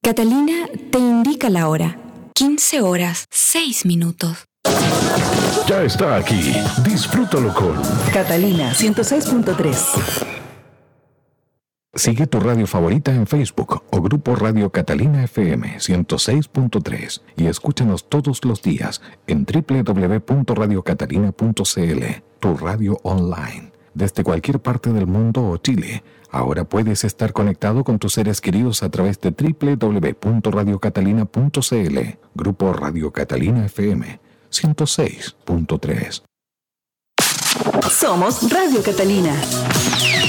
Catalina te indica la hora. 15 horas, 6 minutos. Ya está aquí. Disfrútalo con Catalina 106.3. Sigue tu radio favorita en Facebook o Grupo Radio Catalina FM 106.3 y escúchanos todos los días en www.radiocatalina.cl, tu radio online. Desde cualquier parte del mundo o Chile, ahora puedes estar conectado con tus seres queridos a través de www.radiocatalina.cl, Grupo Radio Catalina FM 106.3. Somos Radio Catalina.